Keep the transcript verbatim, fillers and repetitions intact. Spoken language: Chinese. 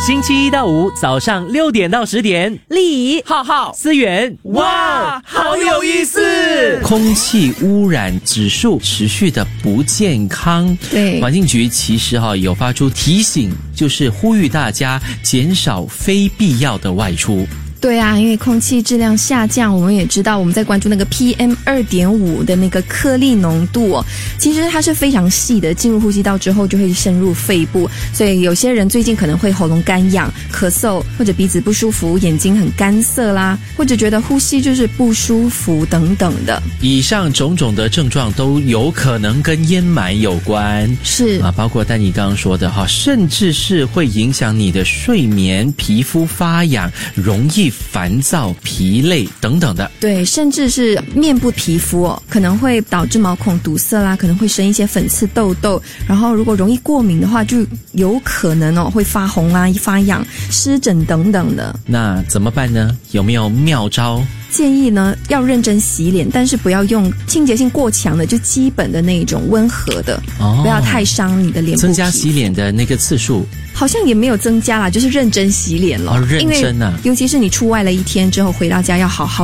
星期一到五早上六点到十点， 丽浩浩、思源， 哇，好有意思！ 空气污染指数持续的不健康， 对， 环境局其实哈、哦、有发出提醒，就是呼吁大家减少非必要的外出。 对啊，因为空气质量下降，我们也知道我们在关注那个 P M 二点五 的那个颗粒浓度哦，其实它是非常细的，进入呼吸道之后就会深入肺部，所以有些人最近可能会喉咙干痒、咳嗽，或者鼻子不舒服、眼睛很干涩啦，或者觉得呼吸就是不舒服等等的。 以上种种的症状都有可能跟烟霾有关， 是啊，包括丹妮刚刚说的哈，甚至是会影响你的睡眠、皮肤发痒、容易烦躁、疲累等等的。 对，甚至是面部皮肤哦，可能会导致毛孔堵塞啦，可能会生一些粉刺、痘痘，然后如果容易过敏的话，就有可能哦会发红啊、发痒、湿疹等等的。 那怎么办呢？有没有妙招？ 建议呢要认真洗脸，但是不要用清洁性过强的，就基本的那一种温和的，哦，不要太伤你的脸部。 增加洗脸的那个次数， 好像也没有增加啦，就是认真洗脸了。 哦，认真啊！ 因为尤其是你出外了一天之后回到家，要好好